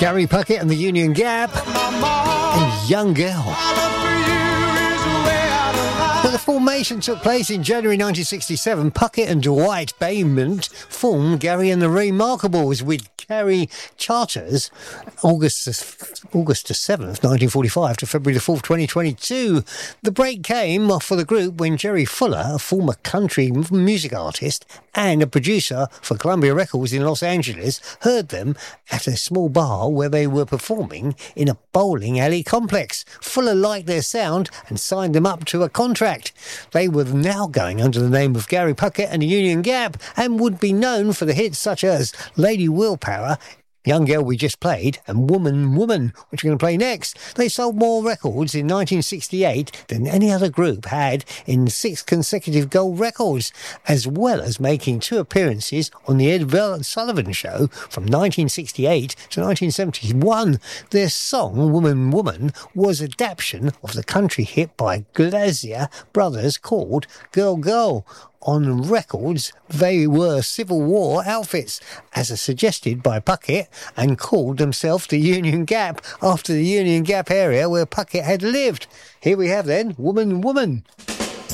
Gary Puckett and the Union Gap and Young Girl. The formation took place in January 1967. Puckett and Dwight Bainment formed Gary and the Remarkables with Kerry Charters August the 7th, 1945 to February the 4th, 2022. The break came for the group when Jerry Fuller, a former country music artist and a producer for Columbia Records in Los Angeles, heard them at a small bar where they were performing in a bowling alley complex. Fuller liked their sound and signed them up to a contract. They were now going under the name of Gary Puckett and the Union Gap and would be known for the hits such as Lady Willpower, Young Girl we just played, and Woman, Woman, which we're going to play next. They sold more records in 1968 than any other group had in 6 consecutive gold records, as well as making 2 appearances on the Ed Sullivan Show from 1968 to 1971. Their song, Woman, Woman, was an adaptation of the country hit by Glazier Brothers called Girl, Girl. On records, they were Civil War outfits, as suggested by Puckett, and called themselves the Union Gap after the Union Gap area where Puckett had lived. Here we have then, Woman, Woman.